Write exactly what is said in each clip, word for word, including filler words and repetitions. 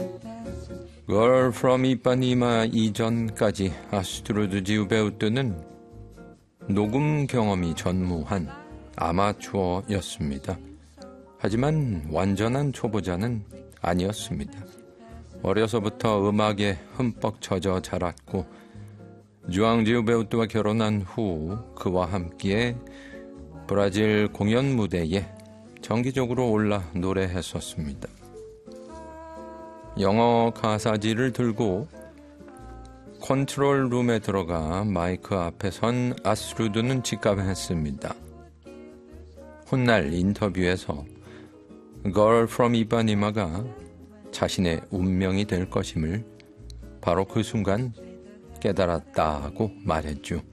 Girl from 이빠니마 이전까지 아스트루드 지우베우트는 녹음 경험이 전무한 아마추어였습니다. 하지만 완전한 초보자는 아니었습니다. 어려서부터 음악에 흠뻑 젖어 자랐고 주앙 지우베우트와 결혼한 후 그와 함께 브라질 공연 무대에 정기적으로 올라 노래했었습니다. 영어 가사지를 들고 컨트롤 룸에 들어가 마이크 앞에 선 아스트루드는 직감했습니다. 훗날 인터뷰에서 Girl from 이빠니마가 자신의 운명이 될 것임을 바로 그 순간 깨달았다고 말했죠.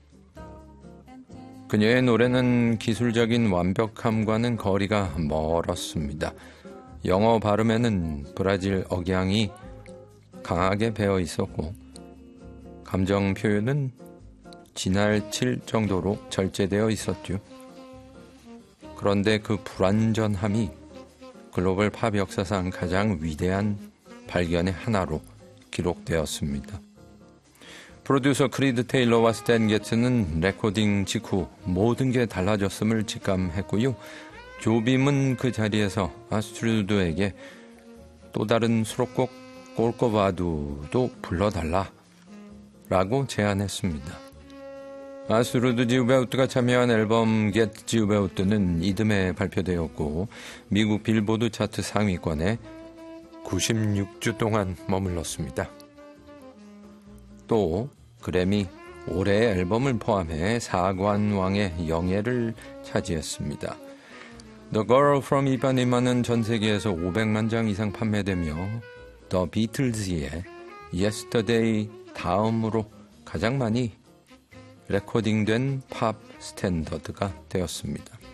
그녀의 노래는 기술적인 완벽함과는 거리가 멀었습니다. 영어 발음에는 브라질 억양이 강하게 배어 있었고 감정 표현은 지나칠 정도로 절제되어 있었죠. 그런데 그 불완전함이 글로벌 팝 역사상 가장 위대한 발견의 하나로 기록되었습니다. 프로듀서 크리드 테일러와 스탠 게츠는 레코딩 직후 모든 게 달라졌음을 직감했고요. 조빔은 그 자리에서 아스트루드에게 또 다른 수록곡 꼴꼬바두도 불러달라 라고 제안했습니다. 아스트루드 지우베우트가 참여한 앨범 Get 지우베우트는 이듬해 발표되었고 미국 빌보드 차트 상위권에 구십육 주 동안 머물렀습니다. 또 그래미 올해의 앨범을 포함해 사관왕의 영예를 차지했습니다. The Girl from 이빠니마는 전 세계에서 오백만 장 이상 판매되며 The Beatles의 Yesterday 다음으로 가장 많이 레코딩된 팝 스탠더드가 되었습니다.